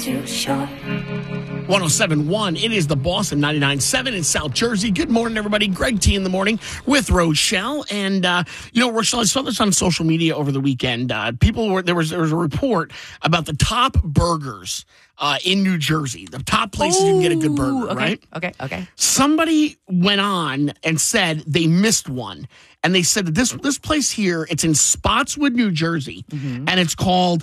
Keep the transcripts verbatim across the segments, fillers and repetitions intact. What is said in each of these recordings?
too short. one oh seven point one, it is the Boss in ninety-nine point seven in South Jersey. Good morning, everybody. Greg T in the morning with Rochelle. And, uh, you know, Rochelle, I saw this on social media over the weekend. Uh, people were, there was, there was a report about the top burgers uh, in New Jersey, the top places you can get a good burger, okay, right? Okay, okay. Somebody went on and said they missed one. And they said that this, this place here, it's in Spotswood, New Jersey, Mm-hmm. and it's called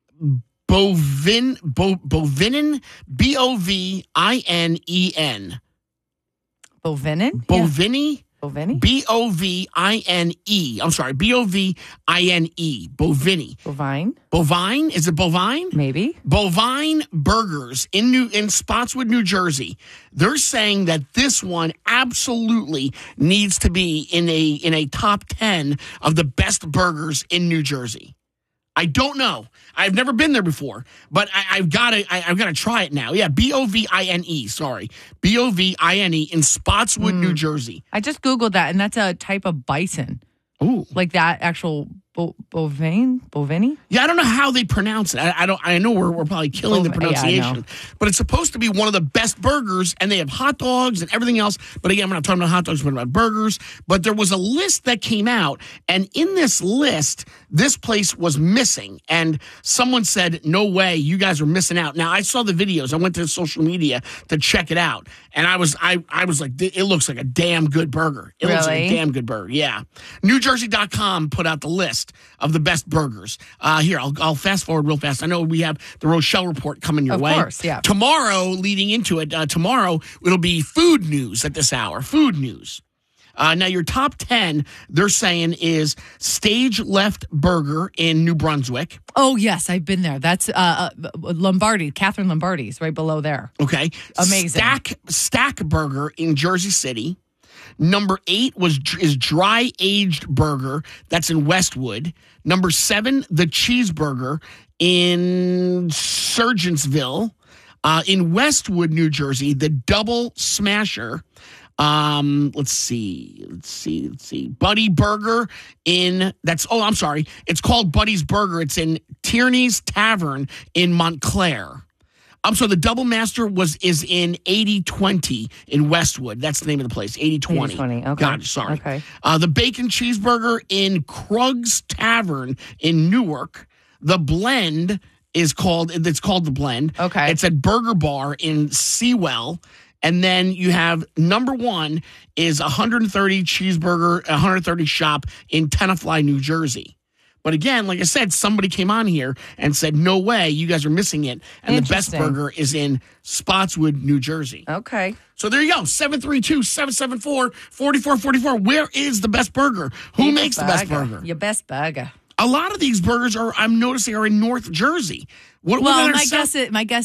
Bovin, Bo, Bovinen, B O V I N E N. Bovinin? Bovini? Yeah. Bovini? B O V I N E. I'm sorry, B O V I N E. Bovini. Bovine? Bovine? Is it bovine? Maybe. Bovine Burgers in New in Spotswood, New Jersey. They're saying that this one absolutely needs to be in a in a top ten of the best burgers in New Jersey. I don't know. I've never been there before, but I, I've got to. I've got to try it now. Yeah, B O V I N E. Sorry, B O V I N E in Spotswood, Mm. New Jersey. I just Googled that, and that's a type of bison. Ooh, Like that actual bo- bovine? Bovini? yeah. I don't know how they pronounce it. I, I don't. I know we're we're probably killing the Bov- yeah, I pronunciation, know. but it's supposed to be one of the best burgers, and they have hot dogs and everything else. But again, we're not talking about hot dogs, we're talking about burgers. But there was a list that came out, and in this list, this place was missing, and someone said, "No way, you guys are missing out." Now, I saw the videos. I went to social media to check it out, and I was I I was like, it looks like a damn good burger. It looks like a Really? damn good burger. Yeah, New Jersey dot com put out the list of the best burgers. Uh, here, I'll I'll fast forward real fast. I know we have the Rochelle report coming your Of way. course, yeah. Tomorrow, leading into it, uh, tomorrow it'll be food news at this hour. Food news. Uh, now, your top ten, they're saying, is Stage Left Burger in New Brunswick. Oh, yes, I've been there. That's uh, uh, Lombardi, Catherine Lombardi's right below there. Okay. Amazing. Stack, Stack Burger in Jersey City. Number eight was is Dry Aged Burger. That's in Westwood. Number seven, the Cheeseburger in Surgeonsville. Uh, in Westwood, New Jersey, the Double Smasher. Um, let's see, let's see, let's see. Buddy Burger in that's oh, I'm sorry. It's called Buddy's Burger. It's in Tierney's Tavern in Montclair. Um, so the Double Master was is in eighty twenty in Westwood. That's the name of the place. eighty twenty. eighty twenty, okay. God, sorry. Okay. Uh, the Bacon Cheeseburger in Krug's Tavern in Newark. The Blend is called. It's called the Blend. Okay. It's at Burger Bar in Sewell. And then you have number one is one hundred thirty cheeseburger, one hundred thirty shop in Tenafly, New Jersey. But again, like I said, somebody came on here and said, no way, you guys are missing it. And the best Interesting. burger is in Spotswood, New Jersey. Okay. So there you go, seven three two, seven seven four, four four four four. Where is the best burger? Who Your makes the best burger? Your best burger. A lot of these burgers are, I'm noticing, are in North Jersey. What, what Well, about our my South- guess, it, my guess